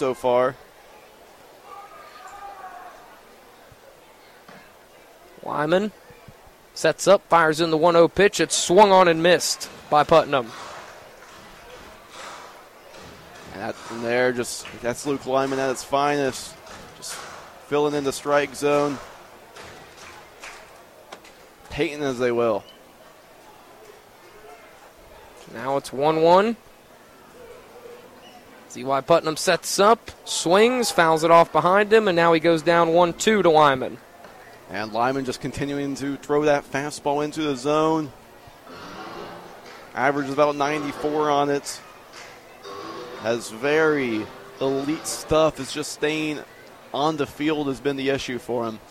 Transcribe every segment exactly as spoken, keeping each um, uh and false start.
so far. Lyman sets up, fires in the one oh pitch. It's swung on and missed by Putnam. And from there, just that's Luke Lyman at its finest. Just filling in the strike zone. Hating as they will. Now it's one one. Z Y Putnam sets up, swings, fouls it off behind him, and now he goes down one two to Lyman. And Lyman just continuing to throw that fastball into the zone. Average is about ninety-four on it. Has very elite stuff. It's just staying on the field has been the issue for him.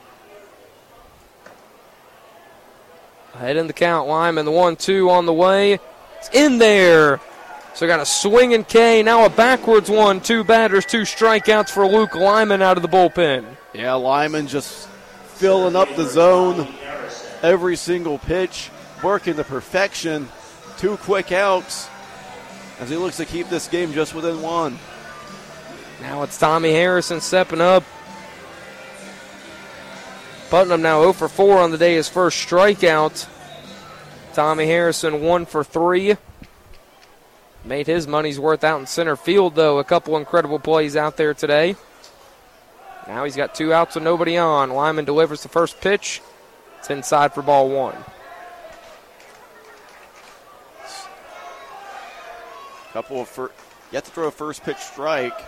Ahead in the count, Lyman, the one two on the way. It's in there. So got a swinging K, now a backwards one, two batters, two strikeouts for Luke Lyman out of the bullpen. Yeah, Lyman just filling up the zone every single pitch, working to perfection. Two quick outs as he looks to keep this game just within one. Now it's Tommy Harrison stepping up. Putnam now oh for four on the day, his first strikeout. Tommy Harrison one for three. Made his money's worth out in center field, though. A couple incredible plays out there today. Now he's got two outs and nobody on. Lyman delivers the first pitch. It's inside for ball one. Couple of fir- yet to throw a first pitch strike,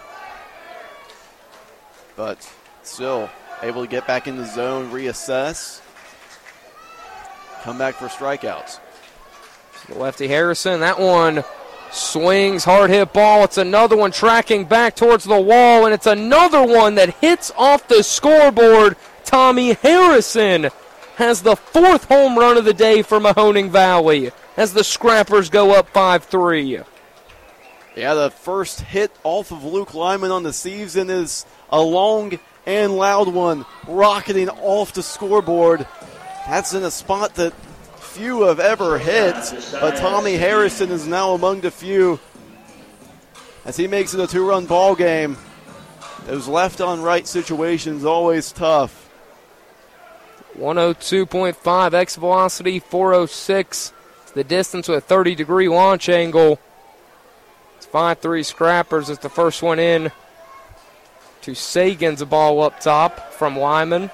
but still able to get back in the zone, reassess, come back for strikeouts. The lefty Harrison, that one swings, hard hit ball. It's another one tracking back towards the wall, and it's another one that hits off the scoreboard. Tommy Harrison has the fourth home run of the day for Mahoning Valley as the Scrappers go up five three. Yeah, the first hit off of Luke Lyman on the season is a long and loud one, rocketing off the scoreboard. That's in a spot that few have ever hit, but Tommy Harrison is now among the few as he makes it a two-run ball game. Those left-on-right situations always tough. one oh two point five X velocity, four oh six. It's the distance with a thirty-degree launch angle. It's five three Scrappers. It's the first one in to Sagan's a ball up top from Lyman.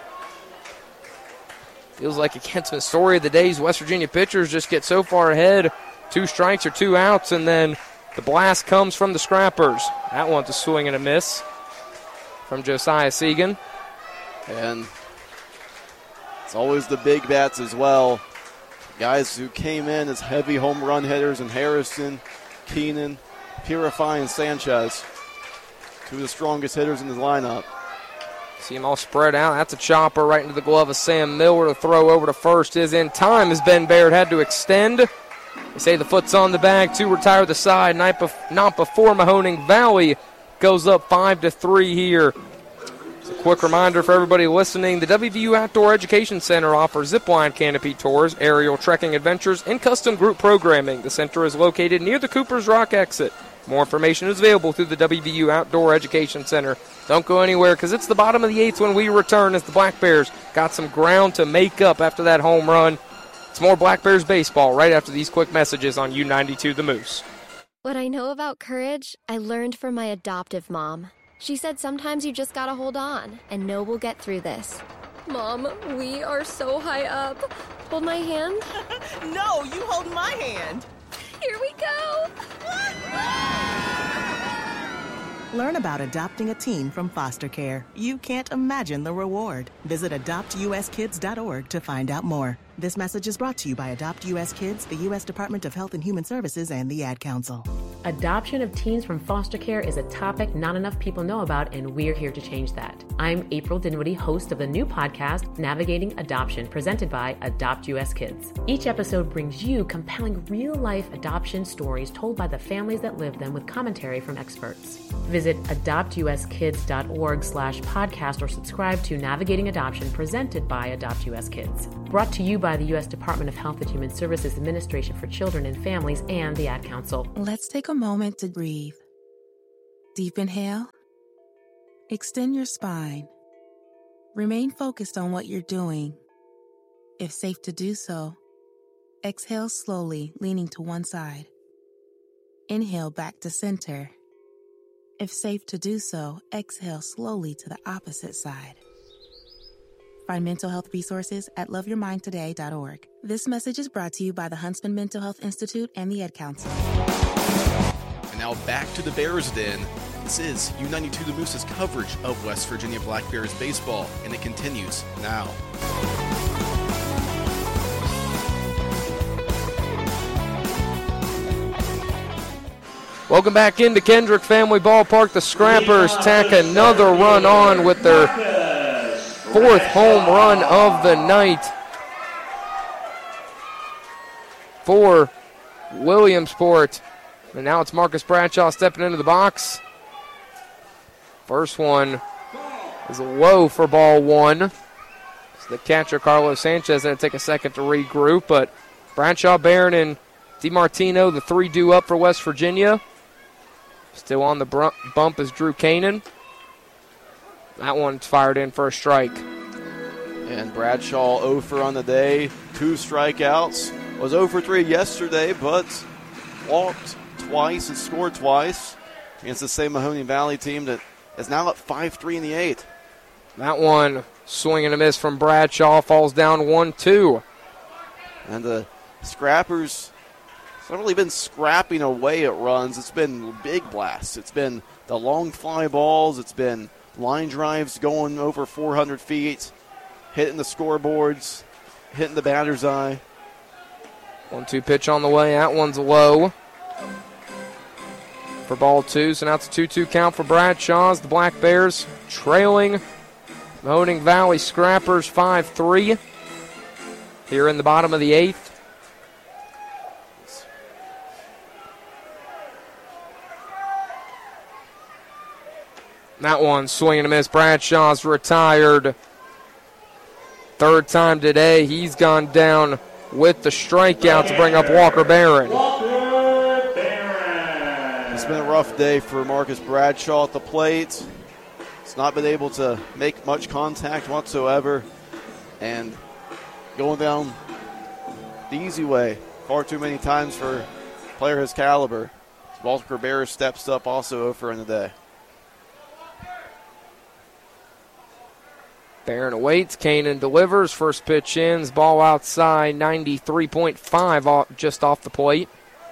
Feels like against the story of the days, West Virginia pitchers just get so far ahead. Two strikes or two outs, and then the blast comes from the Scrappers. That one's a swing and a miss from Josiah Sagan. And it's always the big bats as well. Guys who came in as heavy home run hitters in Harrison, Keenan, Purify, and Sanchez. Two of the strongest hitters in the lineup. See them all spread out. That's a chopper right into the glove of Sam Miller. The throw over to first is in time as Ben Baird had to extend. They say the foot's on the bag to retire the side. Not before Mahoning Valley goes up five to three here. It's a quick reminder for everybody listening. The W V U Outdoor Education Center offers zipline canopy tours, aerial trekking adventures, and custom group programming. The center is located near the Cooper's Rock exit. More information is available through the W V U Outdoor Education Center. Don't go anywhere because it's the bottom of the eighth when we return as the Black Bears got some ground to make up after that home run. It's more Black Bears baseball right after these quick messages on U ninety-two The Moose. What I know about courage, I learned from my adoptive mom. She said sometimes you just gotta hold on and know we'll get through this. Mom, we are so high up. Hold my hand. No, you hold my hand. Here we go. Learn about adopting a teen from foster care. You can't imagine the reward. Visit adopt u s kids dot org to find out more. This message is brought to you by Adopt U S Kids, the U S Department of Health and Human Services, and the Ad Council. Adoption of teens from foster care is a topic not enough people know about, and we're here to change that. I'm April Dinwiddie, host of the new podcast, Navigating Adoption, presented by Adopt U S Kids. Each episode brings you compelling real-life adoption stories told by the families that live them with commentary from experts. Visit adopt u s kids dot org slash podcast or subscribe to Navigating Adoption, presented by Adopt U S Kids. Brought to you by the U S Department of Health and Human Services Administration for Children and Families and the Ad Council. Let's take a moment to breathe. Deep inhale. Extend your spine. Remain focused on what you're doing. If safe to do so, exhale slowly, leaning to one side. Inhale back to center. If safe to do so, exhale slowly to the opposite side. Find mental health resources at love your mind today dot org. This message is brought to you by the Huntsman Mental Health Institute and the Ad Council. And now back to the Bears Den. This is U ninety-two The Moose's coverage of West Virginia Black Bears baseball, and it continues now. Welcome back into Kendrick Family Ballpark. The Scrappers tack another run on with their fourth home run of the night for Williamsport. And now it's Marcus Bradshaw stepping into the box. First one is low for ball one. So the catcher, Carlos Sanchez, going to take a second to regroup. But Bradshaw, Barron, and DiMartino, the three due up for West Virginia. Still on the br- bump is Drew Kanan. That one's fired in for a strike. And Bradshaw oh for on the day. Two strikeouts. Was oh for three yesterday, but walked twice and scored twice against the same Mahoney Valley team that is now at five three in the eighth. That one, swing and a miss from Bradshaw, falls down one two. And the Scrappers haven't really been scrapping away at runs. It's been big blasts. It's been the long fly balls. It's been line drives going over four hundred feet, hitting the scoreboards, hitting the batter's eye. one two pitch on the way. That one's low for ball two. So now it's a two two count for Bradshaw's. The Black Bears trailing Mahoning Valley Scrappers five three here in the bottom of the eighth. That one, swing and a miss. Bradshaw's retired. Third time today, he's gone down with the strikeout to bring up Walker Barron. It's been a rough day for Marcus Bradshaw at the plate. He's not been able to make much contact whatsoever. And going down the easy way far too many times for a player his caliber. Walker Barron steps up also oh for in the day. Barron awaits. Kanan delivers. First pitch ins. Ball outside. ninety-three point five off, just off the plate.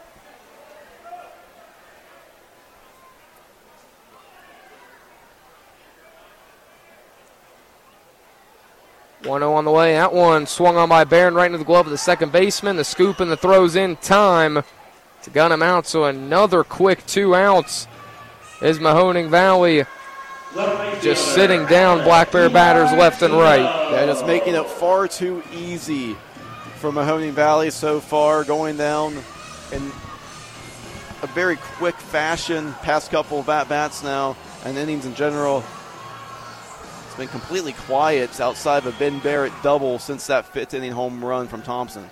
one oh on the way. That one swung on by Barron right into the glove of the second baseman. The scoop and the throws in time to gun him out. So another quick two outs is Mahoning Valley just sitting down Black Bear batters left and right. Yeah, just making it far too easy for Mahoning Valley so far, going down in a very quick fashion, past couple of at-bats now, and innings in general. It's been completely quiet outside of a Ben Barrett double since that fifth inning home run from Thompson.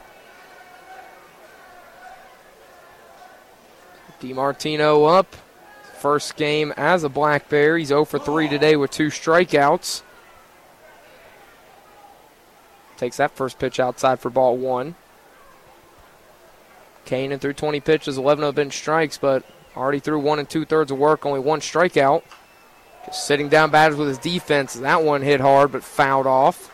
DiMartino up. First game as a Black Bear. He's oh for three today with two strikeouts. Takes that first pitch outside for ball one. Kanan threw twenty pitches, eleven have been strikes, but already threw one and two-thirds of work, only one strikeout. Just sitting down batters with his defense. That one hit hard but fouled off.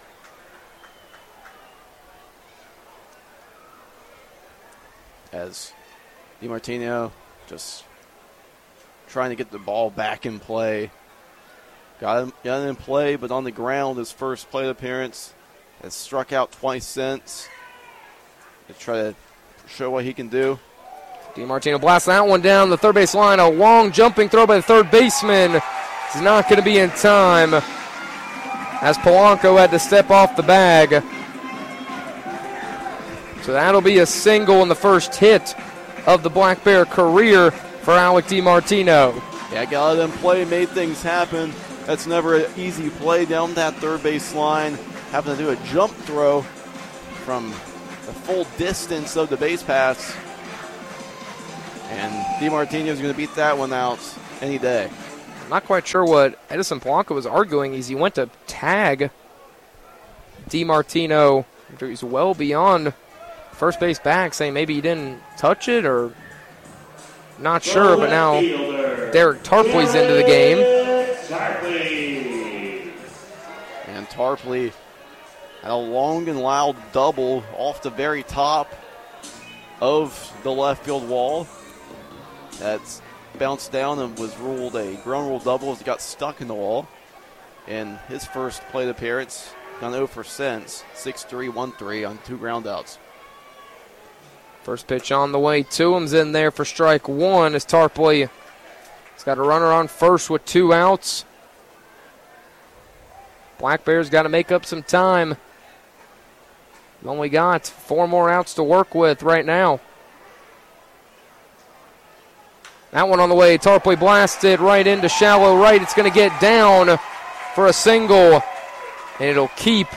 As DiMartino just trying to get the ball back in play. Got him, got him in play, but on the ground, his first plate appearance. Has struck out twice since. To try to show what he can do. DiMartino blasts that one down the third base line. A long jumping throw by the third baseman. He's not going to be in time, as Polanco had to step off the bag. So that'll be a single in the first hit of the Black Bear career for Alec DiMartino. Yeah, got him in play, made things happen. That's never an easy play down that third base line. Having to do a jump throw from the full distance of the base pass. And DiMartino is going to beat that one out any day. I'm not quite sure what Edison Polanco was arguing as he went to tag DiMartino. He's well beyond first base back, saying maybe he didn't touch it or not sure, but now Derek Tarpley's into the game. And Tarpley had a long and loud double off the very top of the left field wall. That's bounced down and was ruled a ground rule double as it got stuck in the wall. In his first plate appearance, gone oh for since, six three, one three on two groundouts. First pitch on the way to him's in there for strike one as Tarpley has got a runner on first with two outs. Black Bears got to make up some time. We've only got four more outs to work with right now. That one on the way. Tarpley blasted right into shallow right. It's going to get down for a single, and it'll keep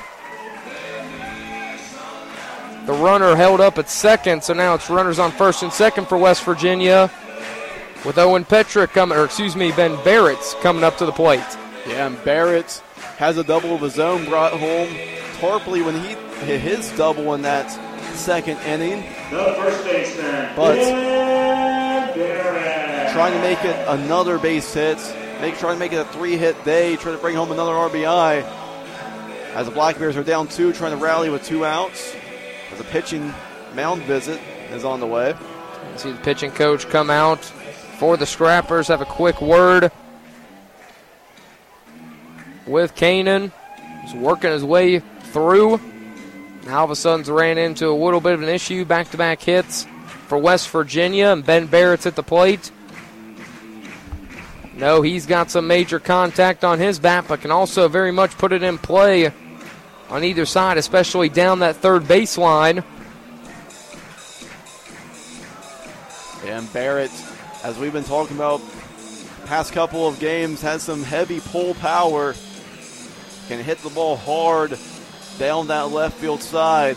the runner held up at second. So now it's runners on first and second for West Virginia with Owen Petrick coming, or excuse me, Ben Barrett's coming up to the plate. Yeah, and Barrett has a double of his own brought home. Tarpley, when he hit his double in that second inning, the first baseman, but Ben Barrett, trying to make it another base hit, make trying to make it a three-hit day, trying to bring home another R B I. As the Black Bears are down two, trying to rally with two outs. As a pitching mound visit is on the way. See the pitching coach come out for the Scrappers, have a quick word with Kanan. He's working his way through. Now all of a sudden ran into a little bit of an issue. Back-to-back hits for West Virginia, and Ben Barrett's at the plate. No, he's got some major contact on his bat, but can also very much put it in play on either side, especially down that third baseline. And Barrett, as we've been talking about the past couple of games, has some heavy pull power. Can hit the ball hard down that left field side.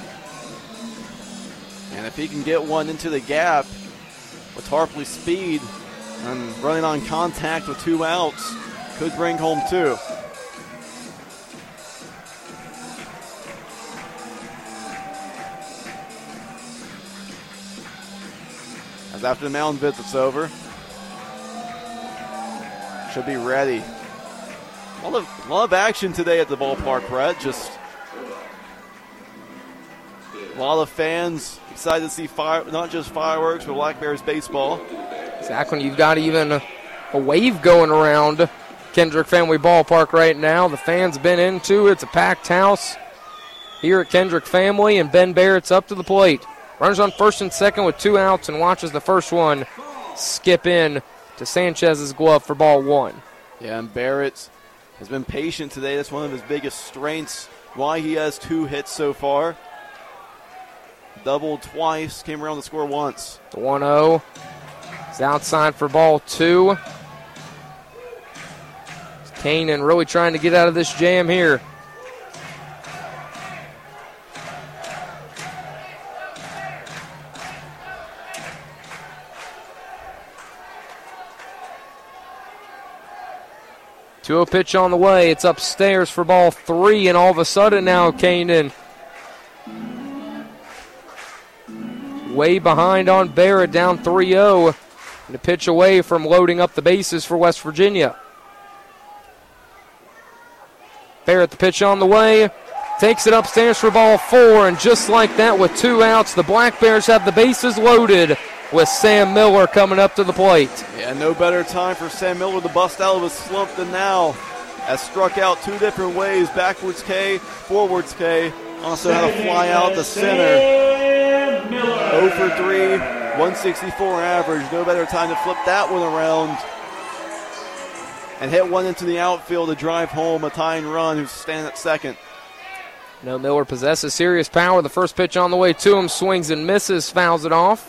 And if he can get one into the gap with Tarpley's speed and running on contact with two outs, could bring home two. As after the mound visit's over, should be ready. A lot of, a lot of action today at the ballpark, Brett. Just a lot of fans excited to see fire, not just fireworks, but Black Bears baseball. Zach, when you've got even a, a wave going around Kendrick Family Ballpark right now, the fans been into it. It's a packed house here at Kendrick Family, and Ben Barrett's up to the plate. Runners on first and second with two outs and watches the first one skip in to Sanchez's glove for ball one. Yeah, and Barrett has been patient today. That's one of his biggest strengths, why he has two hits so far. Doubled twice, came around to score once. The one oh is outside for ball two. Kanan really trying to get out of this jam here. two oh pitch on the way. It's upstairs for ball three, and all of a sudden now Kanan way behind on Barrett, down three oh, and a pitch away from loading up the bases for West Virginia. Barrett, the pitch on the way, takes it upstairs for ball four, and just like that with two outs, the Black Bears have the bases loaded with Sam Miller coming up to the plate. Yeah, no better time for Sam Miller to bust out of his slump than now. Has struck out two different ways, backwards K, forwards K. Also had a fly out the center. oh for three, one sixty-four average. No better time to flip that one around and hit one into the outfield to drive home a tying run who's standing at second. No, Miller possesses serious power. The first pitch on the way to him, swings and misses, fouls it off.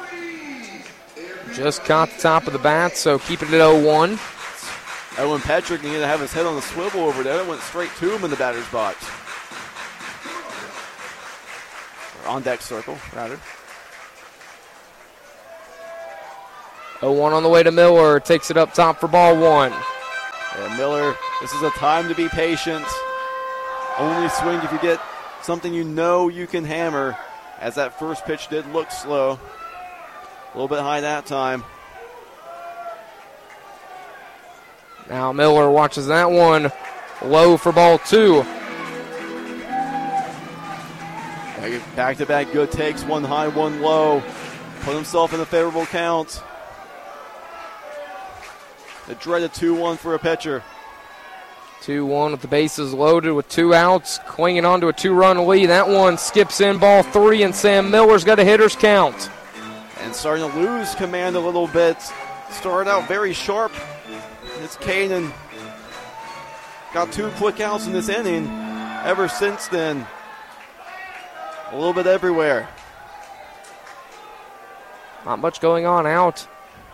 Just caught the top of the bat, so keeping it at oh one. Owen Petrick needed to have his head on the swivel over there. It went straight to him in the batter's box. Or on deck circle, rather. oh one on the way to Miller. Takes it up top for ball one. And Miller, this is a time to be patient. Only swing if you get something you know you can hammer, as that first pitch did look slow. A little bit high that time. Now Miller watches that one low for ball two. Back-to-back good takes, one high, one low. Put himself in a favorable count. The dreaded two one for a pitcher. two one with the bases loaded with two outs, clinging on to a two-run lead. That one skips in ball three, and Sam Miller's got a hitter's count. And starting to lose command a little bit. Started out very sharp. It's Kanan. Got two quick outs in this inning. Ever since then, a little bit everywhere. Not much going on out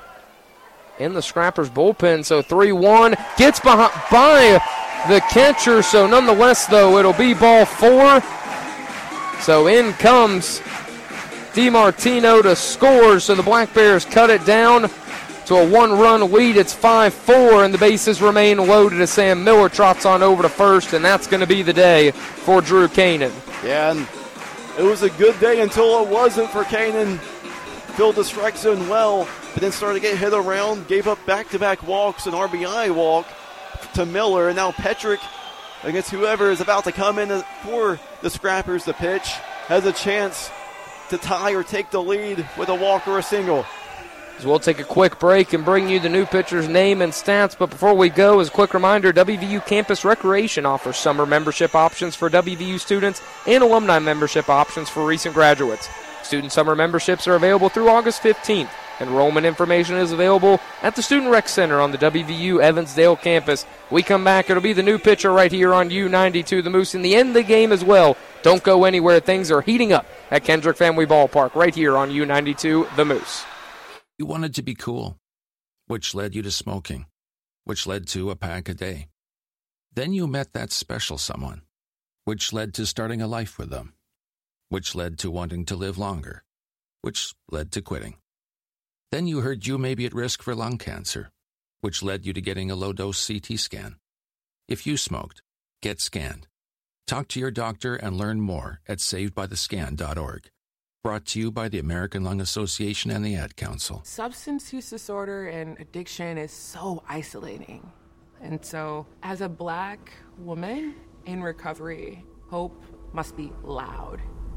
in the Scrappers bullpen, so three one. Gets behind, by the catcher, so nonetheless, though, it'll be ball four. So in comes DiMartino to score, so the Black Bears cut it down to a one-run lead. It's five four, and the bases remain loaded as Sam Miller trots on over to first, and that's going to be the day for Drew Kanan. Yeah, and it was a good day until it wasn't for Kanan. Filled the strike zone well, but then started to get hit around, gave up back-to-back walks, an R B I walk to Miller, and now Petrick, against whoever is about to come in for the Scrappers to pitch, has a chance to tie or take the lead with a walk or a single. So we'll take a quick break and bring you the new pitcher's name and stats, but before we go, as a quick reminder, W V U Campus Recreation offers summer membership options for W V U students and alumni membership options for recent graduates. Student summer memberships are available through August fifteenth. Enrollment information is available at the Student Rec Center on the W V U Evansdale campus. We come back, it'll be the new pitcher right here on U ninety-two The Moose in the end of the game as well. Don't go anywhere. Things are heating up at Kendrick Family Ballpark right here on U ninety-two The Moose. You wanted to be cool, which led you to smoking, which led to a pack a day. Then you met that special someone, which led to starting a life with them, which led to wanting to live longer, which led to quitting. Then you heard you may be at risk for lung cancer, which led you to getting a low-dose C T scan. If you smoked, get scanned. Talk to your doctor and learn more at saved by the scan dot org. Brought to you by the American Lung Association and the Ad Council. Substance use disorder and addiction is so isolating. And so, as a black woman in recovery, hope must be loud.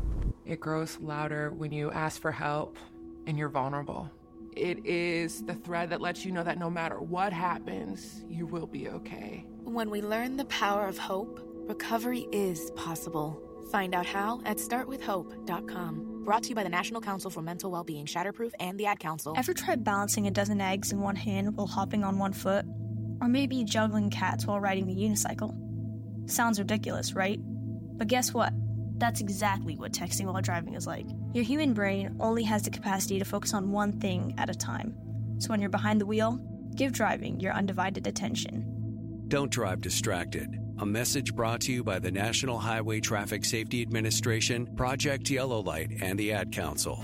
It grows louder when you ask for help and you're vulnerable. It is the thread that lets you know that no matter what happens, you will be okay. When we learn the power of hope, recovery is possible. Find out how at start with hope dot com. Brought to you by the National Council for Mental Wellbeing, Shatterproof, and the Ad Council. Ever tried balancing a dozen eggs in one hand while hopping on one foot? Or maybe juggling cats while riding the unicycle? Sounds ridiculous, right? But guess what? That's exactly what texting while driving is like. Your human brain only has the capacity to focus on one thing at a time. So when you're behind the wheel, give driving your undivided attention. Don't drive distracted. A message brought to you by the National Highway Traffic Safety Administration, Project Yellow Light, and the Ad Council.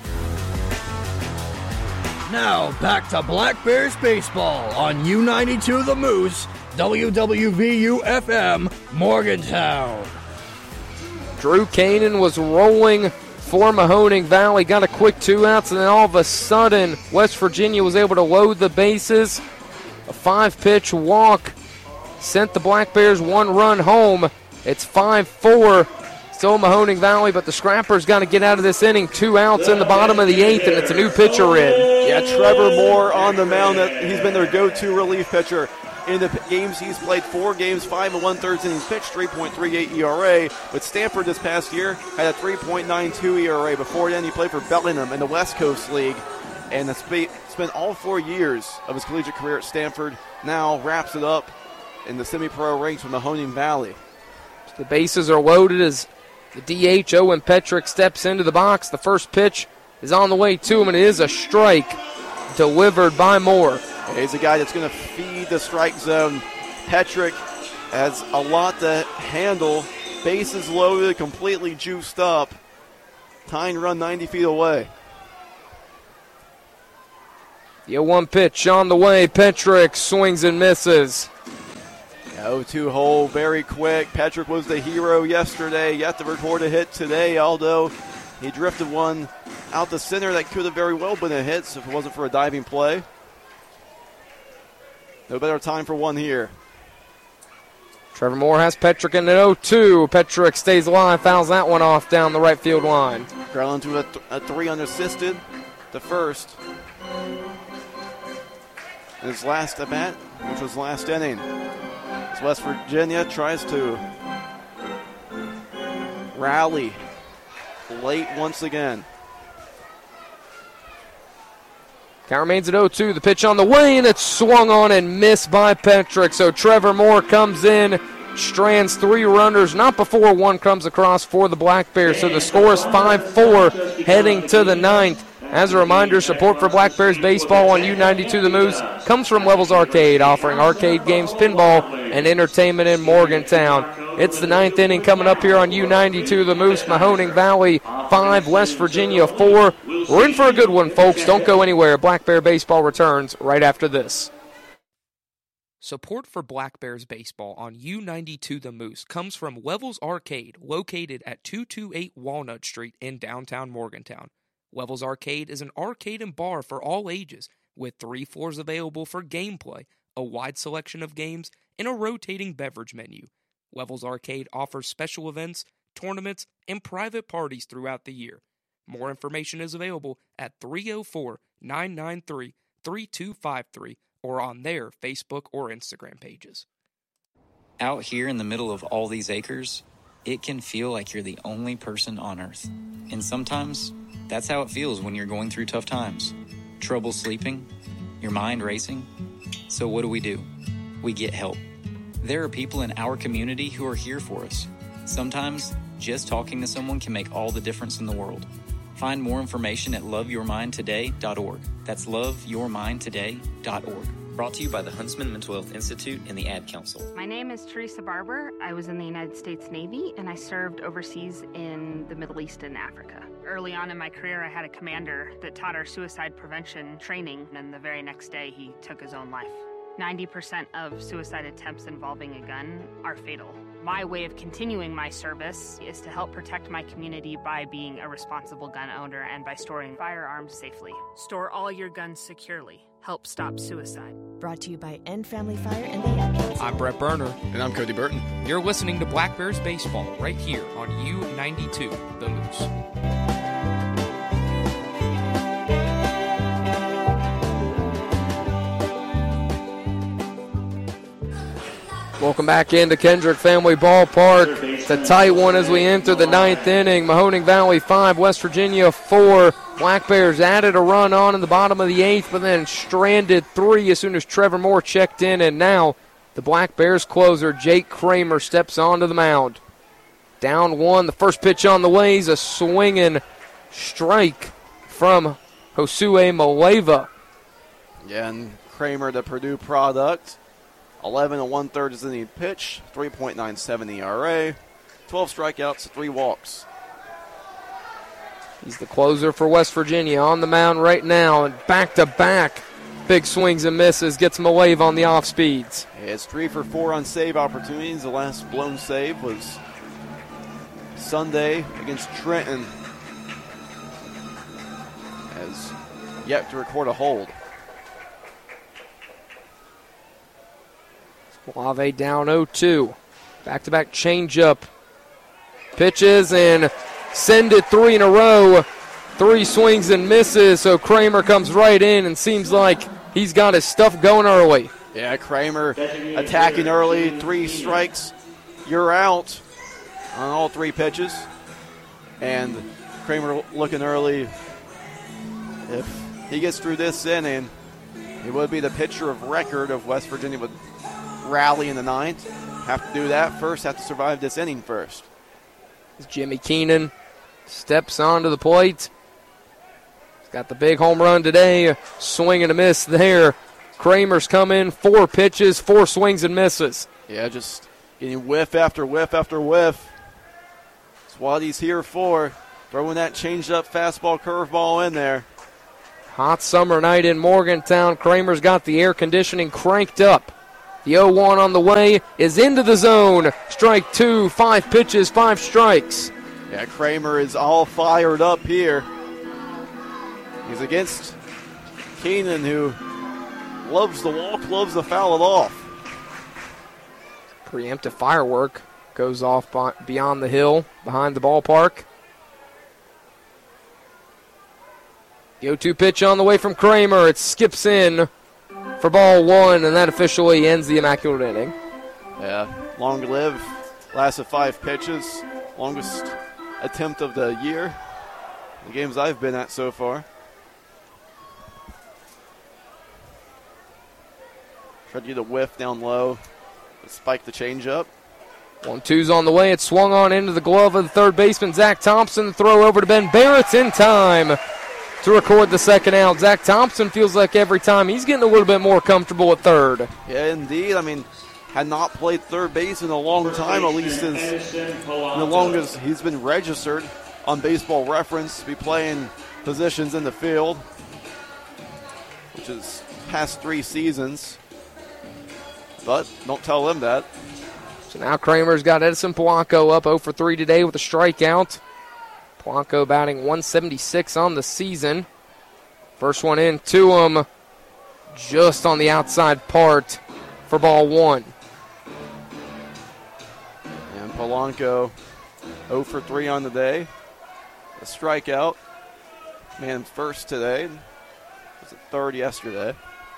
Now, back to Black Bears baseball on U ninety-two The Moose, W W V U F M, Morgantown. Drew Kanan was rolling for Mahoning Valley, got a quick two outs, and then all of a sudden, West Virginia was able to load the bases. A five-pitch walk sent the Black Bears one run home. It's five four, still Mahoning Valley, but the Scrappers got to get out of this inning. Two outs in the bottom of the eighth, and it's a new pitcher in. Yeah, Trevor Moore on the mound. He's been their go-to relief pitcher. In the games he's played, four games, five and one-thirds innings pitched, three point three eight E R A. But Stanford this past year had a three point nine two E R A. Before then, he played for Bellingham in the West Coast League. And it's spent all four years of his collegiate career at Stanford. Now wraps it up in the semi-pro ranks with Mahoning Valley. The bases are loaded as the D H, Owen Petrick, steps into the box. The first pitch is on the way to him, and it is a strike delivered by Moore. He's a guy that's going to feed the strike zone. Petrick has a lot to handle. Bases loaded, completely juiced up. Tying run ninety feet away. The oh one pitch on the way. Petrick swings and misses. oh two hole very quick. Petrick was the hero yesterday. Yet to record a hit today, although he drifted one out the center that could have very well been a hit if it wasn't for a diving play. No better time for one here. Trevor Moore has Petrick in at oh two. Petrick stays alive, fouls that one off down the right field line. Ground to a, th- a three unassisted to first. His last at bat, which was last inning. As West Virginia tries to rally late once again. Count remains at oh two. The pitch on the way, and it's swung on and missed by Petrick. So Trevor Moore comes in, strands three runners, not before one comes across for the Black Bears. So the score is five four heading to the ninth. As a reminder, support for Black Bears baseball on U ninety-two The Moose comes from Levels Arcade, offering arcade games, pinball, and entertainment in Morgantown. It's the ninth inning coming up here on U ninety-two The Moose. Mahoning Valley five, West Virginia four. We're in for a good one, folks. Don't go anywhere. Black Bear baseball returns right after this. Support for Black Bears baseball on U ninety-two The Moose comes from Levels Arcade, located at two twenty-eight Walnut Street in downtown Morgantown. Levels Arcade is an arcade and bar for all ages, with three floors available for gameplay, a wide selection of games, and a rotating beverage menu. Levels Arcade offers special events, tournaments, and private parties throughout the year. More information is available at three oh four, nine nine three, three two five three or on their Facebook or Instagram pages. Out here in the middle of all these acres, it can feel like you're the only person on Earth. And sometimes, that's how it feels when you're going through tough times. Trouble sleeping, your mind racing. So what do we do? We get help. There are people in our community who are here for us. Sometimes, just talking to someone can make all the difference in the world. Find more information at love your mind today dot org. That's love your mind today dot org. Brought to you by the Huntsman Mental Health Institute and the Ad Council. My name is Teresa Barber. I was in the United States Navy, and I served overseas in the Middle East and Africa. Early on in my career, I had a commander that taught our suicide prevention training, and the very next day, he took his own life. ninety percent of suicide attempts involving a gun are fatal. My way of continuing my service is to help protect my community by being a responsible gun owner and by storing firearms safely. Store all your guns securely. Help stop suicide. Brought to you by End Family Fire and the Ad Council. I'm Brett Berner. And I'm Cody Burton. You're listening to Black Bears Baseball right here on U ninety-two The Moose. Welcome back into Kendrick Family Ballpark. It's a tight one as we enter the ninth inning. Mahoning Valley five, West Virginia four. Black Bears added a run on in the bottom of the eighth, but then stranded three as soon as Trevor Moore checked in. And now the Black Bears closer, Jake Kramer, steps onto the mound. Down one, the first pitch on the way is a swinging strike from Josue Maleva. Yeah, and Kramer, the Purdue product. eleven and one-third is inning pitch, three point nine seven E R A, twelve strikeouts, three walks. He's the closer for West Virginia on the mound right now, and back-to-back big swings and misses, gets him a wave on the off-speeds. It's three for four on save opportunities. The last blown save was Sunday against Trenton. Has yet to record a hold. Suave down oh two. Back-to-back changeup. Pitches and send it three in a row. Three swings and misses, so Kramer comes right in and seems like he's got his stuff going early. Yeah, Kramer attacking early. Three strikes. You're out on all three pitches. And Kramer looking early. If he gets through this inning, he would be the pitcher of record of West Virginia would rally in the ninth. Have to do that first, have to survive this inning first. Jimmy Keenan steps onto the plate. He's got the big home run today. Swing and a miss there. Kramer's come in, four pitches, four swings and misses. Yeah, just getting whiff after whiff after whiff. That's what he's here for. Throwing that changed up fastball curveball in there. Hot summer night in Morgantown. Kramer's got the air conditioning cranked up. The oh one on the way is into the zone. Strike two, five pitches, five strikes. Yeah, Kramer is all fired up here. He's against Keenan, who loves the walk, loves to foul it off. Preemptive firework goes off beyond the hill, behind the ballpark. The oh two pitch on the way from Kramer. It skips in for ball one, and that officially ends the immaculate inning. Yeah, long live. Lasted five pitches. Longest attempt of the year. The games I've been at so far. Tried to get a whiff down low. Spike the changeup. One two's on the way. It swung on into the glove of the third baseman, Zach Thompson. The throw over to Ben Barrett's in time to record the second out. Zach Thompson feels like every time he's getting a little bit more comfortable at third. Yeah, indeed. I mean, had not played third base in a long time, at least as the longest he's been registered on Baseball Reference to be playing positions in the field, which is past three seasons. But don't tell them that. So now Kramer's got Edison Polanco up oh for three today with a strikeout. Polanco batting one seventy-six on the season. First one in to him, just on the outside part for ball one. And Polanco oh for three on the day. A strikeout. Man first today. Was it third yesterday?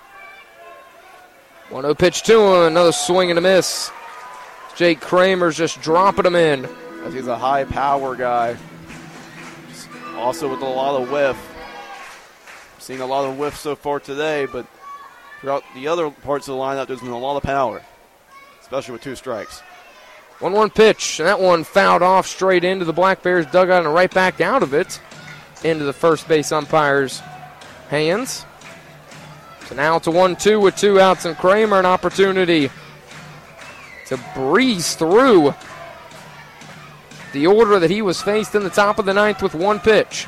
one oh pitch to him, another swing and a miss. Jake Kramer's just dropping him in. He's a high power guy. Also with a lot of whiff. Seen a lot of whiff so far today, but throughout the other parts of the lineup, there's been a lot of power, especially with two strikes. one one pitch, and that one fouled off straight into the Black Bears dugout and right back out of it into the first base umpire's hands. So now it's a one two with two outs, and Kramer an opportunity to breeze through the order that he was faced in the top of the ninth with one pitch.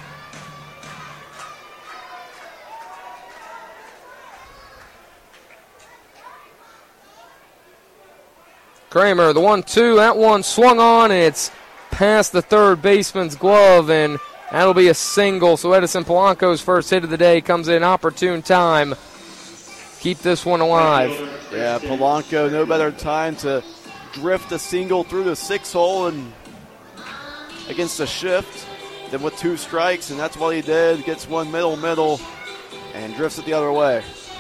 Kramer, the one two, that one swung on, and it's past the third baseman's glove, and that'll be a single. So Edison Polanco's first hit of the day comes in opportune time. Keep this one alive. Yeah, Polanco, no better time to drift a single through the six hole and against a shift than with two strikes, and that's what he did. Gets one middle, middle, and drifts it the other way.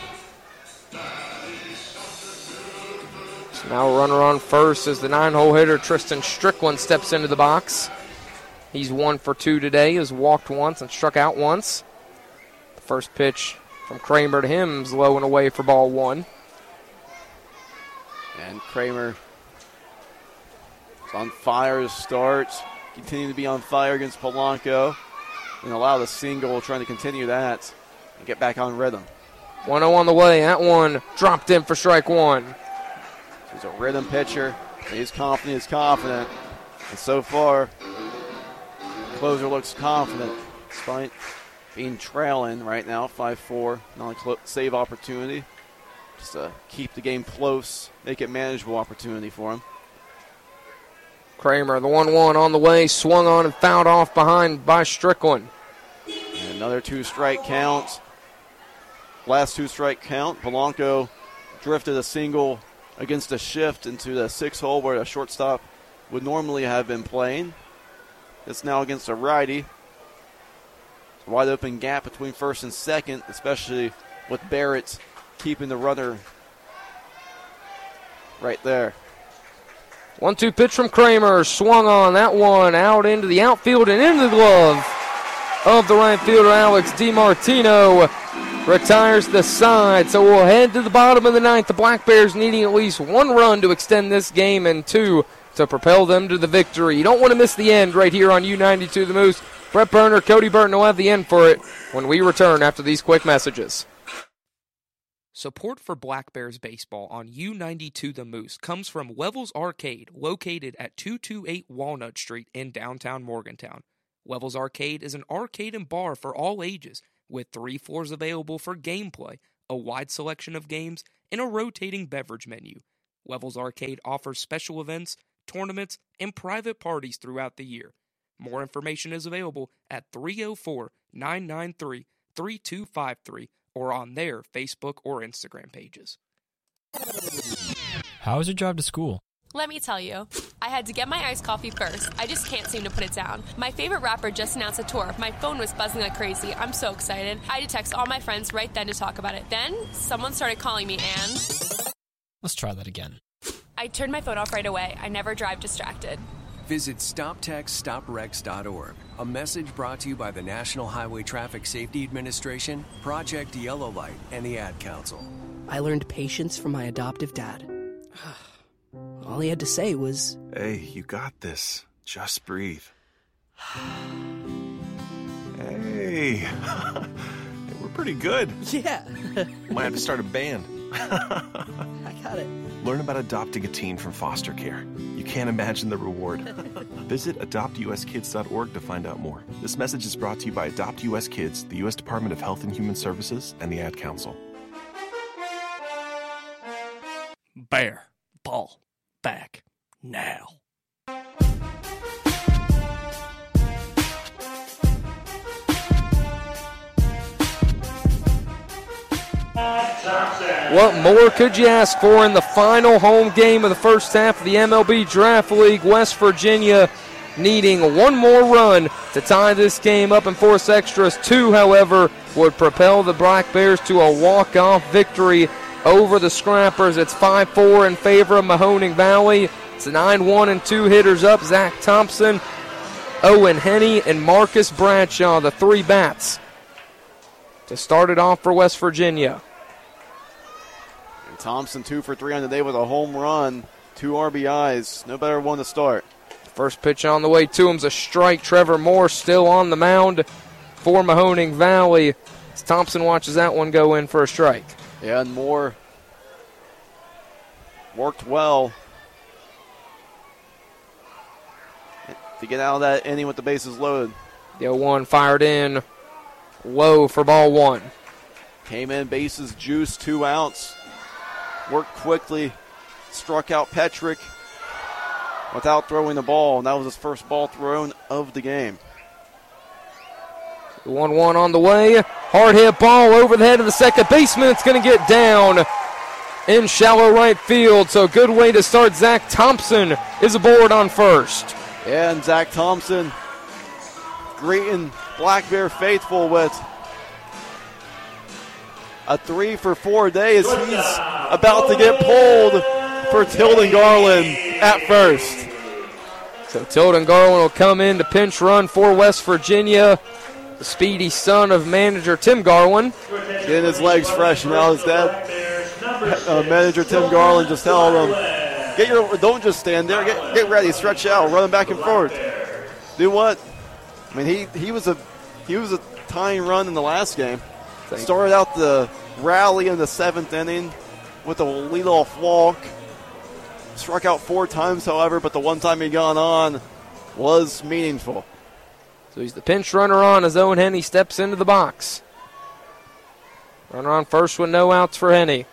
So now a runner on first as the nine-hole hitter Tristan Strickland steps into the box. He's one for two today. Has walked once and struck out once. The first pitch from Kramer to him is low and away for ball one. And Kramer is on fire to start. Continue to be on fire against Polanco. And allow the single, trying to continue that and get back on rhythm. one oh on the way. That one dropped in for strike one. He's a rhythm pitcher. He's confident, he's confident. And so far, the closer looks confident despite being trailing right now, five four. Not a clo- save opportunity. Just to keep the game close, make it manageable opportunity for him. Kramer, the one one on the way, swung on and fouled off behind by Strickland. And another two-strike count. Last two-strike count. Polanco drifted a single against a shift into the six-hole where a shortstop would normally have been playing. It's now against a righty. It's a wide-open gap between first and second, especially with Barrett keeping the runner right there. one two pitch from Kramer, swung on that one out into the outfield and into the glove of the right fielder Alex DiMartino. Retires the side, so we'll head to the bottom of the ninth. The Black Bears needing at least one run to extend this game and two to propel them to the victory. You don't want to miss the end right here on U ninety-two The Moose. Brett Burner, Cody Burton will have the end for it when we return after these quick messages. Support for Black Bears baseball on U ninety-two The Moose comes from Levels Arcade, located at two twenty-eight Walnut Street in downtown Morgantown. Levels Arcade is an arcade and bar for all ages, with three floors available for gameplay, a wide selection of games, and a rotating beverage menu. Levels Arcade offers special events, tournaments, and private parties throughout the year. More information is available at three oh four, nine nine three, three two five three or on their Facebook or Instagram pages. How was your drive to school? Let me tell you, I had to get my iced coffee first. I just can't seem to put it down. My favorite rapper just announced a tour. My phone was buzzing like crazy. I'm so excited. I had to text all my friends right then to talk about it. Then, someone started calling me and... Let's try that again. I turned my phone off right away. I never drive distracted. Visit stop text stop wrecks dot org. A message brought to you by the National Highway Traffic Safety Administration, Project Yellow Light, and the Ad Council. I learned patience from my adoptive dad. All he had to say was, "Hey, you got this. Just breathe." Hey, we're pretty good. Yeah. Might have to start a band. I got it. Learn about adopting a teen from foster care. You can't imagine the reward. Visit adopt u s kids dot org to find out more. This message is brought to you by Adopt U S Kids, the U S Department of Health and Human Services, and the Ad Council. Bear ball back now. What more could you ask for in the final home game of the first half of the M L B Draft League? West Virginia needing one more run to tie this game up and force extras. Two, however, would propel the Black Bears to a walk-off victory over the Scrappers. It's five four in favor of Mahoning Valley. It's nine one and two hitters up. Zach Thompson, Owen Henney, and Marcus Bradshaw, the three bats to start it off for West Virginia. And Thompson two for three on the day with a home run, two R B Is. No better one to start. First pitch on the way to him's a strike. Trevor Moore still on the mound for Mahoning Valley as Thompson watches that one go in for a strike. Yeah, and Moore worked well to get out of that inning with the bases loaded. The oh one fired in low for ball one. Came in, bases juiced, two outs. Worked quickly, struck out Petrick without throwing the ball, and that was his first ball thrown of the game. one one on the way. Hard hit ball over the head of the second baseman. It's going to get down in shallow right field. So good way to start. Zach Thompson is aboard on first. Yeah, and Zach Thompson greeting Black Bear faithful with a three for four day as he's about to get pulled for Tilden Garland at first. So Tilden Garland will come in to pinch run for West Virginia. The speedy son of manager Tim Garland. Getting his legs fresh now. His dad, uh, manager Tim Garland, just told him, "Get your, don't just stand there. Get, get ready. Stretch out. Run back and forth. Do what?" I mean, he he was a he was a tying run in the last game. Started out the rally in the seventh inning with a leadoff walk. Struck out four times, however, but the one time he got on was meaningful. So he's the pinch runner on as Owen Henney steps into the box. Runner on first with no outs for Henney.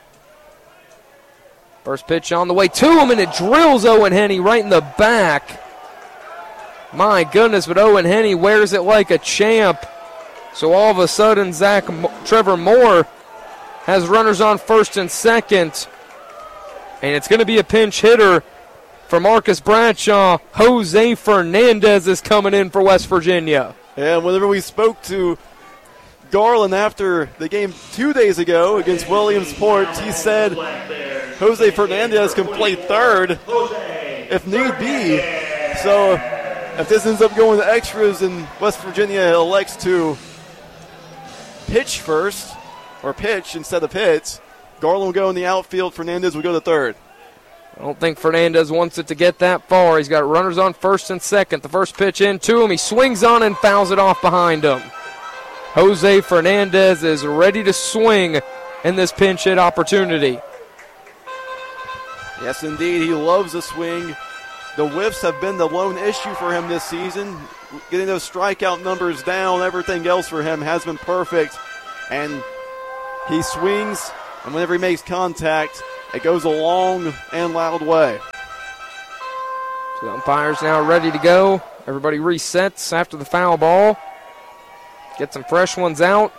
First pitch on the way to him, and it drills Owen Henney right in the back. My goodness, but Owen Henney wears it like a champ. So all of a sudden, Zach Mo- Trevor Moore has runners on first and second. And it's going to be a pinch hitter for Marcus Bradshaw. Jose Fernandez is coming in for West Virginia. And whenever we spoke to Garland after the game two days ago against Williamsport, he said Jose Fernandez can play third if need be. So if this ends up going to extras and West Virginia elects to pitch first, or pitch instead of hit, Garland will go in the outfield, Fernandez will go to third. I don't think Fernandez wants it to get that far. He's got runners on first and second. The first pitch in to him. He swings on and fouls it off behind him. Jose Fernandez is ready to swing in this pinch hit opportunity. Yes, indeed. He loves a swing the whiffs have been the lone issue for him this season. Getting those strikeout numbers down, everything else for him has been perfect. And he swings, and whenever he makes contact, it goes a long and loud way. So the umpire's now ready to go. Everybody resets after the foul ball. Get some fresh ones out.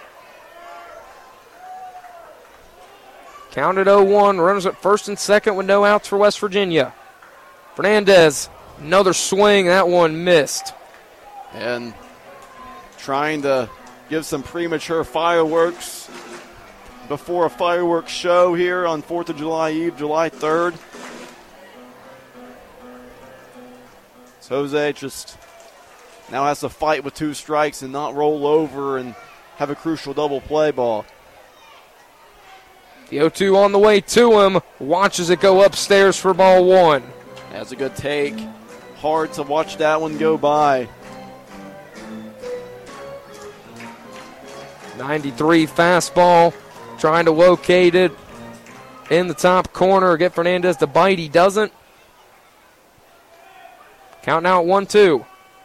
Counted oh one. Runners at first and second with no outs for West Virginia. Fernandez, another swing. That one missed. And trying to give some premature fireworks before a fireworks show here on fourth of July Eve, July third. So Jose just now has to fight with two strikes and not roll over and have a crucial double play ball. The oh two on the way to him. Watches it go upstairs for ball one. That's a good take. Hard to watch that one go by. ninety-three fastball. Trying to locate it in the top corner. Get Fernandez to bite. He doesn't. Count now at one two.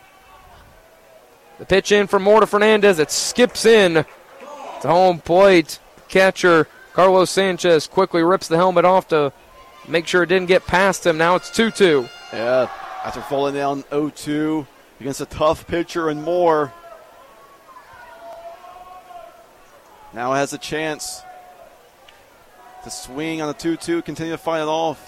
The pitch in from Morta Fernandez. It skips in to home plate. Catcher Carlos Sanchez quickly rips the helmet off to make sure it didn't get past him. Now it's two two. Yeah, after falling down oh two against a tough pitcher and more. Now has a chance to swing on the two two, continue to fight it off.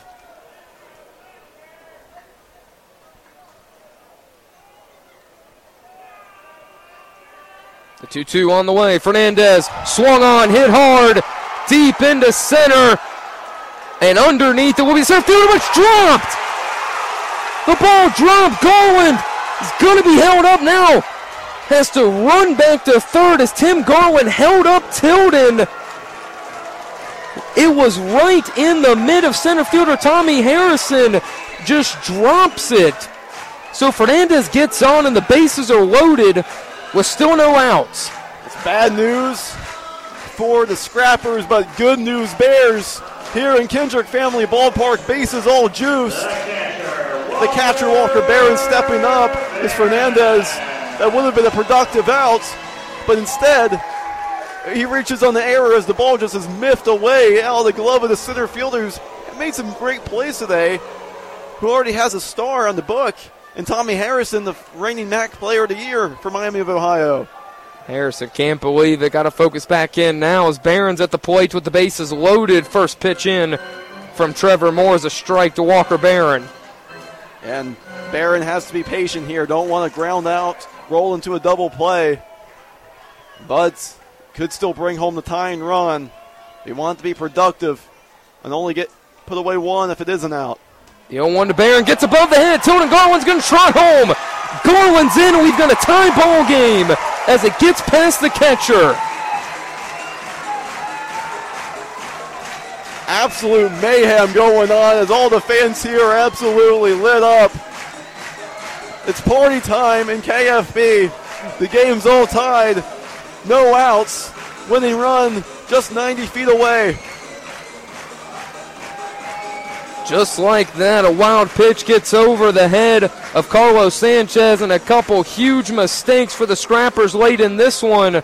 The two two on the way. Fernandez swung on, hit hard, deep into center, and underneath it will be center fielder, but it's dropped. The ball dropped. Garland is going to be held up now. Has to run back to third as Tim Garland held up Tilden. It was right in the mid of center fielder. Tommy Harrison just drops it. So Fernandez gets on and the bases are loaded with still no outs. It's bad news for the Scrappers, but good news Bears here in Kendrick Family Ballpark. Bases all juiced. The catcher Walker Barron stepping up is Fernandez. That would have been a productive out, but instead he reaches on the error as the ball just is miffed away out of the glove of the center fielder who's made some great plays today, who already has a star on the book, and Tommy Harrison, the reigning M A C Player of the Year for Miami of Ohio. Harrison can't believe it. Got to focus back in now as Barron's at the plate with the bases loaded. First pitch in from Trevor Moore is a strike to Walker Barron. And Barron has to be patient here. Don't want to ground out, roll into a double play, but could still bring home the tying run. They want it to be productive and only get put away one if it is an out. The oh one to Barron gets above the head. Tilden Garland's going to trot home. Garland's in, and we've got a tie ball game as it gets past the catcher. Absolute mayhem going on as all the fans here are absolutely lit up. It's party time in K F B. The game's all tied. No outs. Winning run just ninety feet away. Just like that, a wild pitch gets over the head of Carlos Sanchez, and a couple huge mistakes for the Scrappers late in this one.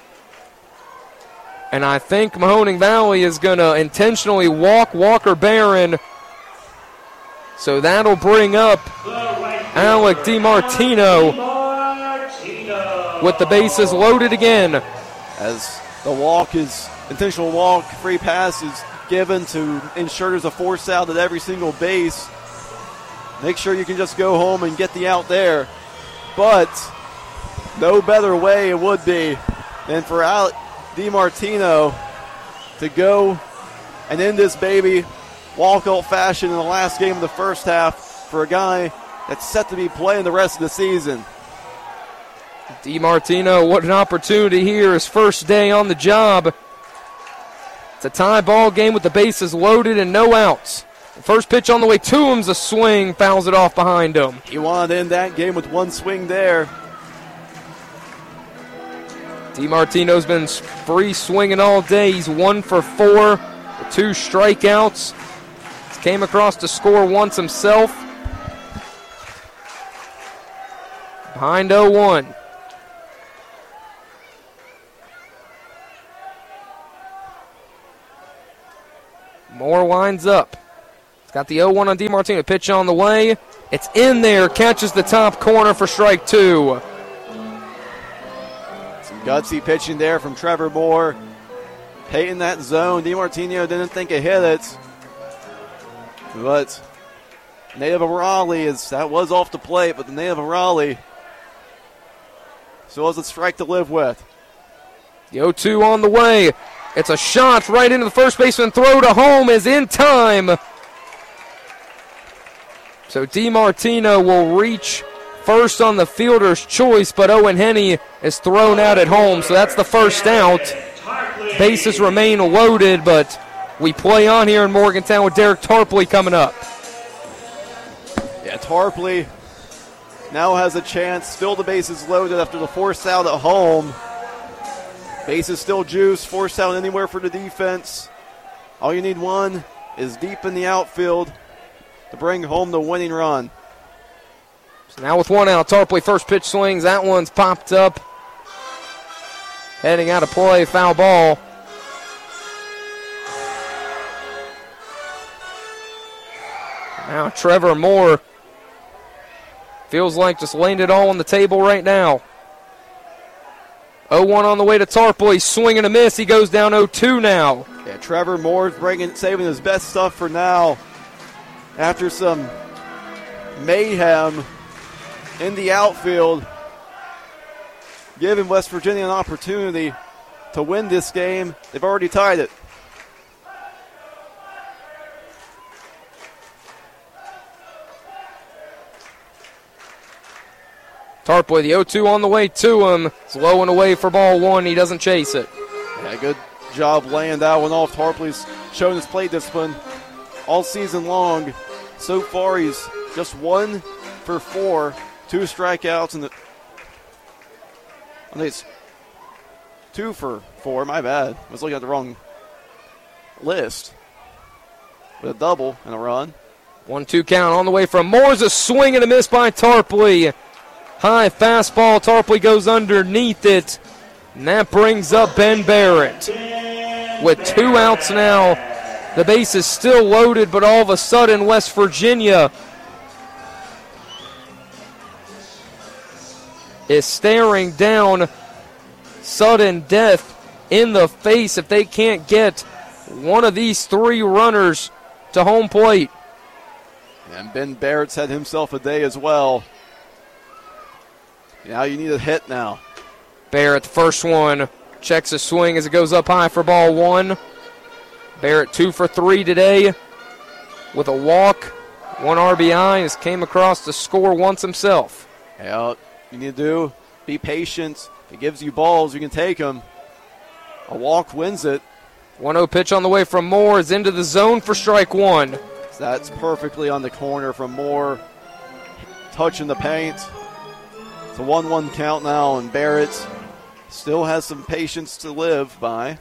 And I think Mahoning Valley is going to intentionally walk Walker Barron. So that'll bring up Alec DiMartino with the bases loaded again. As the walk is, intentional walk, free pass is given to ensure there's a force out at every single base. Make sure you can just go home and get the out there. But no better way it would be than for Alec DiMartino to go and end this baby walkout fashion in the last game of the first half for a guy that's set to be playing the rest of the season. DiMartino, what an opportunity here, his first day on the job. It's a tie ball game with the bases loaded and no outs. The first pitch on the way to him's a swing, fouls it off behind him. He wanted to end that game with one swing there. DiMartino's been free swinging all day. He's one for four with two strikeouts. He came across to score once himself. behind oh one. Moore winds up. It's got the oh one on DiMartino. Pitch on the way. It's in there. Catches the top corner for strike two. Some gutsy pitching there from Trevor Moore. Hating that zone. DiMartino didn't think it hit it. But native of Raleigh, is that was off the plate, but the native of Raleigh still has a strike to live with. The oh two on the way. It's a shot right into the first baseman. Throw to home is in time. So DiMartino will reach first on the fielder's choice, but Owen Henney is thrown out at home, so that's the first out. Bases remain loaded, but we play on here in Morgantown with Derek Tarpley coming up. Yeah, Tarpley now has a chance. Still the bases loaded after the force out at home. Bases still juice, force out anywhere for the defense. All you need one is deep in the outfield to bring home the winning run. So now with one out, Tarpley first pitch swings. That one's popped up. Heading out of play, foul ball. Now Trevor Moore feels like just laying it all on the table right now. oh one on the way to Tarpley, swing and a miss. He goes down oh two now. Yeah, Trevor Moore's bringing, saving his best stuff for now. After some mayhem in the outfield, giving West Virginia an opportunity to win this game. They've already tied it. Tarpley, the oh two on the way to him. It's low and away for ball one. He doesn't chase it. Yeah, good job laying that one off. Tarpley's shown his plate discipline all season long. So far, he's just one for four. Two strikeouts, and the I think it's two for four. My bad. I was looking at the wrong list. With a double and a run. one two count on the way from Moore's. A swing and a miss by Tarpley. High fastball. Tarpley goes underneath it. And that brings up Ben Barrett. With two outs now, the base is still loaded, but all of a sudden West Virginia is staring down sudden death in the face if they can't get one of these three runners to home plate. And Ben Barrett's had himself a day as well. Now you need a hit now. Barrett, the first one, checks a swing as it goes up high for ball one. Barrett two for three today with a walk, one R B I, has came across to score once himself. Yeah, you need to do, be patient. If it gives you balls, you can take them. A walk wins it. one oh pitch on the way from Moore is into the zone for strike one. So that's perfectly on the corner from Moore, touching the paint. It's a one one count now, and Barrett still has some patience to live by.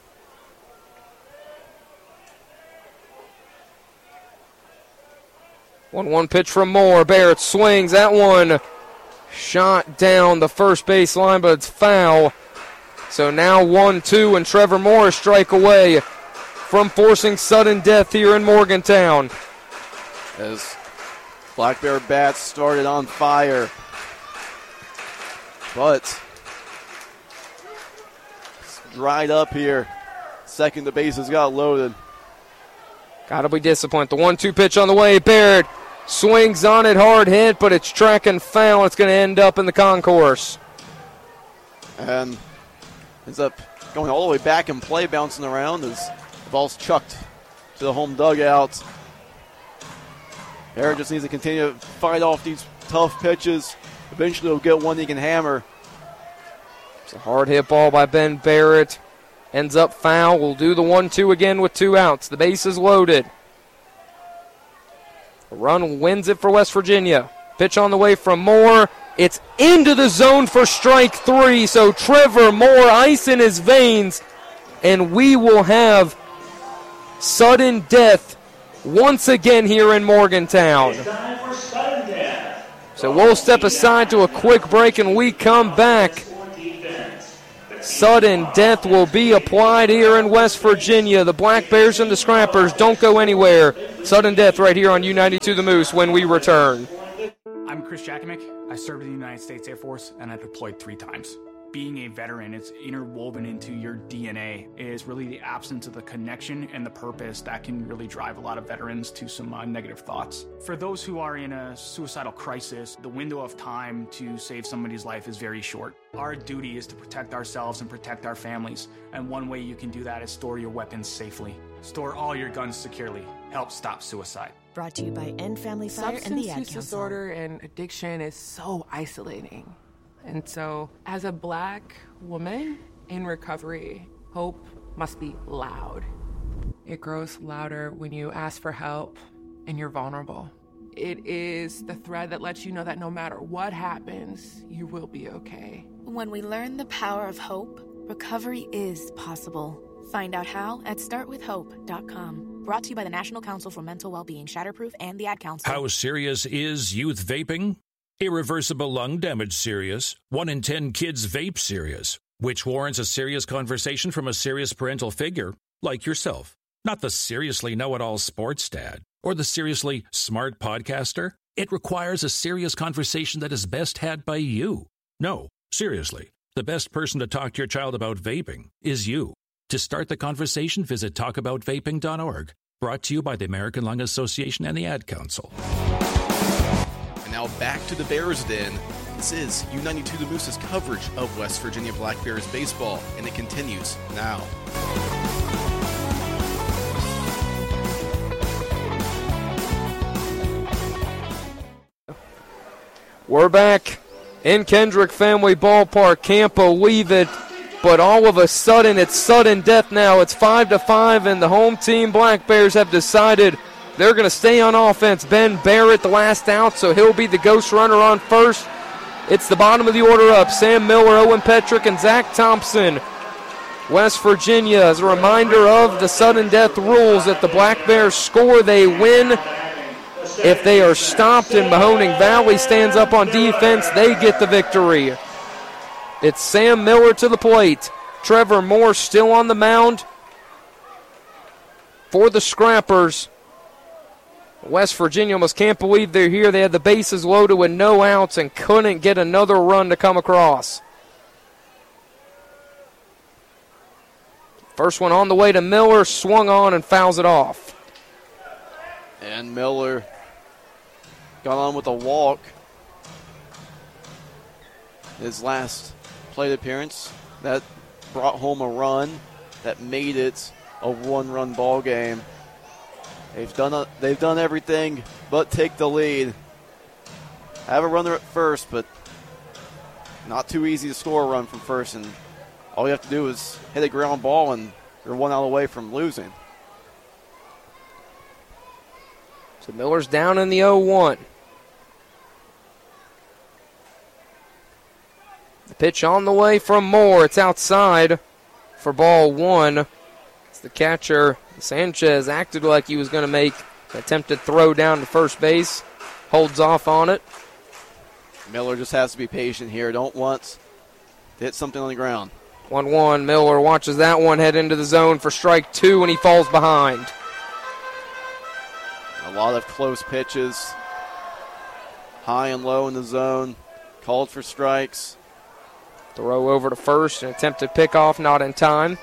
one one pitch from Moore. Barrett swings. That one shot down the first base line, but it's foul. So now one two, and Trevor Moore a strike away from forcing sudden death here in Morgantown. As Black Bear bats started on fire. But it's dried up here. Second, the bases got loaded. Got to be disciplined. The one two pitch on the way. Barrett swings on it, hard hit, but it's tracking foul. It's going to end up in the concourse. And ends up going all the way back in play, bouncing around as the ball's chucked to the home dugout. Barrett just needs to continue to fight off these tough pitches. Eventually he'll get one he can hammer. It's a hard hit ball by Ben Barrett. Ends up foul. We'll do the one two again with two outs. The base is loaded. A run wins it for West Virginia. Pitch on the way from Moore. It's into the zone for strike three. So Trevor Moore, ice in his veins. And we will have sudden death once again here in Morgantown. So we'll step aside to a quick break, and we come back. Sudden death will be applied here in West Virginia. The Black Bears and the Scrappers don't go anywhere. Sudden death right here on U ninety-two The Moose when we return. I'm Chris Jakimick. I served in the United States Air Force, and I deployed three times. Being a veteran, it's interwoven into your D N A. It is really the absence of the connection and the purpose that can really drive a lot of veterans to some uh, negative thoughts. For those who are in a suicidal crisis, the window of time to save somebody's life is very short. Our duty is to protect ourselves and protect our families, and one way you can do that is store your weapons safely. Store all your guns securely. Help stop suicide. Brought to you by End Family Fire and Substance the Ad use Council. disorder and addiction is so isolating. And so, as a black woman in recovery, hope must be loud. It grows louder when you ask for help and you're vulnerable. It is the thread that lets you know that no matter what happens, you will be okay. When we learn the power of hope, recovery is possible. Find out how at start with hope dot com. Brought to you by the National Council for Mental Wellbeing, Shatterproof, and the Ad Council. How serious is youth vaping? Irreversible lung damage serious. One in ten kids vape serious, which warrants a serious conversation from a serious parental figure like yourself. Not the seriously know-it-all sports dad or the seriously smart podcaster. It requires a serious conversation that is best had by you. No, seriously, the best person to talk to your child about vaping is you. To start the conversation, visit talk about vaping dot org. Brought to you by the American Lung Association and the Ad Council. And now back to the Bears Den. This is U ninety-two The Moose's coverage of West Virginia Black Bears baseball, and it continues now. We're back in Kendrick Family Ballpark. Can't believe it, but all of a sudden it's sudden death now. It's five to five, and the home team Black Bears have decided they're going to stay on offense. Ben Barrett, the last out, so he'll be the ghost runner on first. It's the bottom of the order up. Sam Miller, Owen Petrick, and Zach Thompson. West Virginia, as a reminder of the sudden death rules, if the Black Bears score, they win. If they are stopped and Mahoning Valley stands up on defense, they get the victory. It's Sam Miller to the plate. Trevor Moore still on the mound for the Scrappers. West Virginia almost can't believe they're here. They had the bases loaded with no outs and couldn't get another run to come across. First one on the way to Miller, swung on and fouls it off. And Miller got on with a walk. His last plate appearance, that brought home a run, that made it a one-run ball game. They've done a, they've done everything but take the lead. Have a runner at first, but not too easy to score a run from first. And all you have to do is hit a ground ball, and you're one out away from losing. So Miller's down in the oh one. The pitch on the way from Moore. It's outside for ball one. It's the catcher, Sanchez, acted like he was going to make an attempted throw down to first base. Holds off on it. Miller just has to be patient here. Don't want to hit something on the ground. one one. Miller watches that one head into the zone for strike two, and he falls behind. A lot of close pitches. High and low in the zone. Called for strikes. Throw over to first, an attempted pickoff, not in time.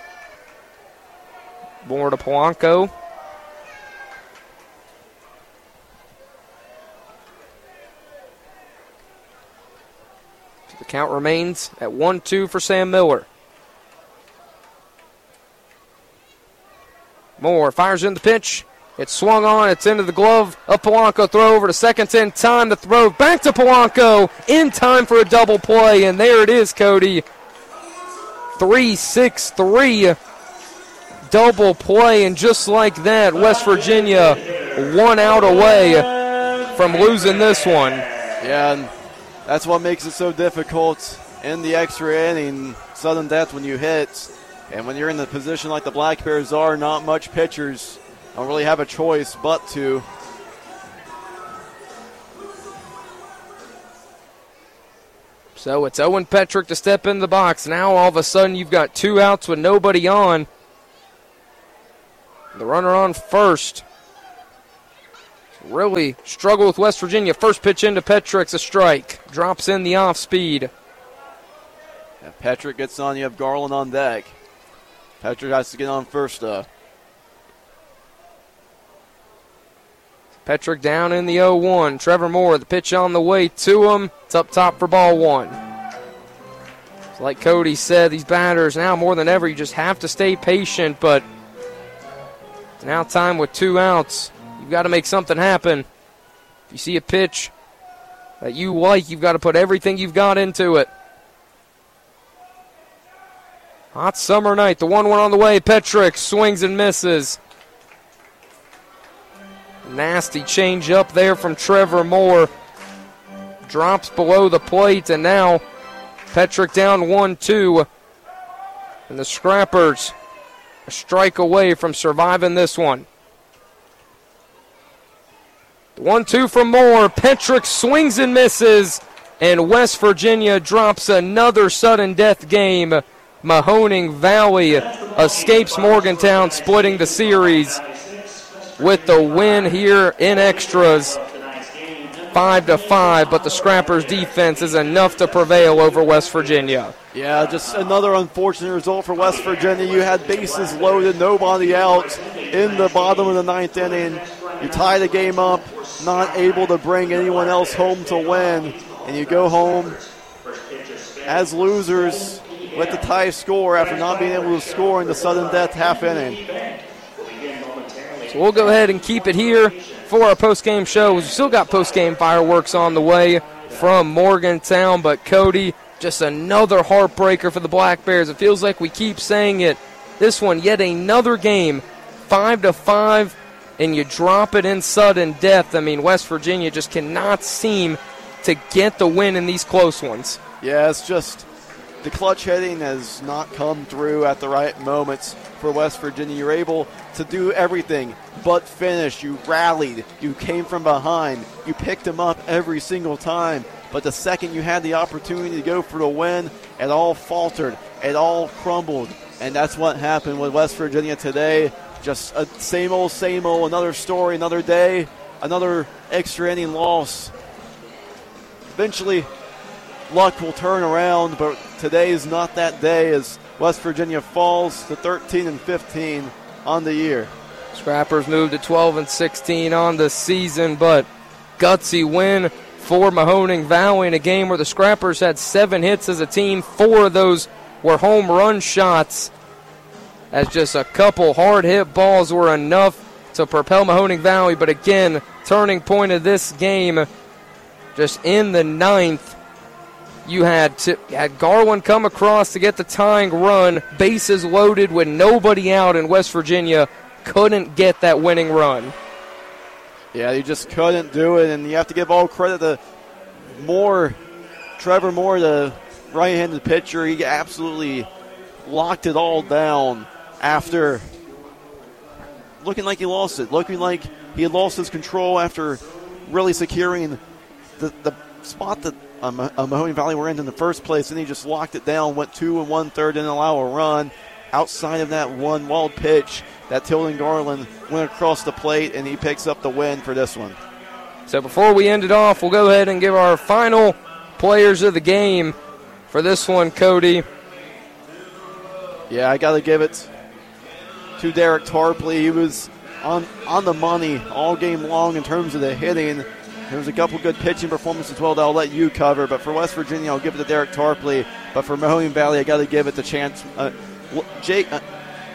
More to Polanco. The count remains at one two for Sam Miller. Moore fires in the pitch. It's swung on. It's into the glove of Polanco. Throw over to second. In time to throw back to Polanco. In time for a double play. And there it is, Cody. three six three. Double play. And just like that, West Virginia one out away from losing this one. Yeah, and that's what makes it so difficult in the extra inning. Sudden death when you hit. And when you're in the position like the Black Bears are, not much pitchers don't really have a choice but to So it's Owen Petrick to step in the box. Now all of a sudden you've got two outs with nobody on. The runner on first. Really struggle with West Virginia. First pitch into Petrick's a strike. Drops in the off speed. Yeah, Petrick gets on. You have Garland on deck. Petrick has to get on first, though. Petrick down in the oh one. Trevor Moore, the pitch on the way to him. It's up top for ball one. So like Cody said, these batters now more than ever, you just have to stay patient, but it's now time with two outs. You've got to make something happen. If you see a pitch that you like, you've got to put everything you've got into it. Hot summer night, the one one on the way. Petrick swings and misses. Nasty change up there from Trevor Moore. Drops below the plate, and now Petrick down one two. And the Scrappers a strike away from surviving this one. one two from Moore. Petrick swings and misses, and West Virginia drops another sudden death game. Mahoning Valley escapes Morgantown, splitting the series with the win here in extras, five to five. But the Scrappers' defense is enough to prevail over West Virginia. Yeah, just another unfortunate result for West Virginia. You had bases loaded, nobody out in the bottom of the ninth inning. You tie the game up, not able to bring anyone else home to win, and you go home as losers with the tie score after not being able to score in the sudden death half inning. So we'll go ahead and keep it here for our post-game show. We've still got post-game fireworks on the way from Morgantown, but Cody, just another heartbreaker for the Black Bears. It feels like we keep saying it. This one, yet another game, five to five, and you drop it in sudden death. I mean, West Virginia just cannot seem to get the win in these close ones. Yeah, it's just the clutch hitting has not come through at the right moments for West Virginia. You're able to do everything but finish. You rallied. You came from behind. You picked them up every single time. But the second you had the opportunity to go for the win, it all faltered. It all crumbled. And that's what happened with West Virginia today. Just a same old, same old, another story, another day, another extra inning loss. Eventually, luck will turn around, but today is not that day as West Virginia falls to thirteen and fifteen on the year. Scrappers moved to twelve and sixteen on the season, but gutsy win for Mahoning Valley in a game where the Scrappers had seven hits as a team. Four of those were home run shots, as just a couple hard hit balls were enough to propel Mahoning Valley. But again, turning point of this game, just in the ninth, you had, to, had Garland come across to get the tying run, bases loaded with nobody out, and West Virginia couldn't get that winning run. Yeah, you just couldn't do it, and you have to give all credit to Moore, Trevor Moore, the right-handed pitcher. He absolutely locked it all down after looking like he lost it, looking like he had lost his control after really securing the, the spot that um, uh, Mahoning Valley were in in the first place, and he just locked it down, went two and one-third, didn't allow a run. Outside of that one wild pitch, that Tilden Garland went across the plate, and he picks up the win for this one. So before we end it off, we'll go ahead and give our final players of the game for this one, Cody. Yeah, I got to give it to Derek Tarpley. He was on, on the money all game long in terms of the hitting. There was a couple good pitching performances as well that I'll let you cover. But for West Virginia, I'll give it to Derek Tarpley. But for Mahoning Valley, I got to give it to Chance. Uh, Jake, uh,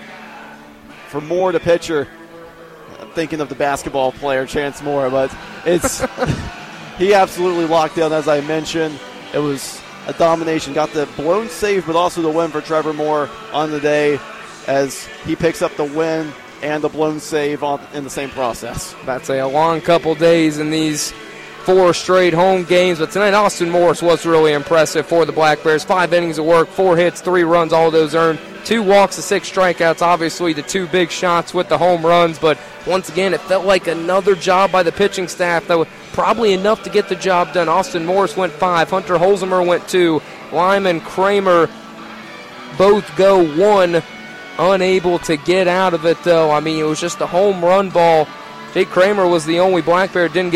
for Moore, the pitcher, I'm thinking of the basketball player, Chance Moore. But it's he absolutely locked down, as I mentioned. It was a domination. Got the blown save, but also the win for Trevor Moore on the day, as he picks up the win and the blown save on, in the same process. That's a long couple days in these four straight home games, but tonight Austin Morris was really impressive for the Black Bears. Five innings of work, four hits, three runs, all those earned. Two walks, and six strikeouts. Obviously the two big shots with the home runs, but Once again, it felt like another job by the pitching staff, though probably enough to get the job done. Austin Morris went five. Hunter Holzheimer went two. Lyman Kramer both go one. Unable to get out of it, though. I mean, it was just a home run ball. Jake Kramer was the only Black Bear didn't get